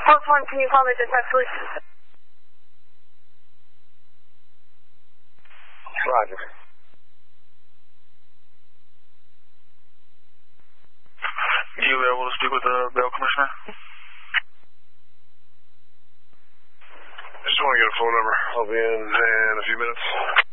Post 1, can you call the dispatch solutions? Roger. You able to speak with the bail commissioner? Just want to get a phone number. I'll be in a few minutes.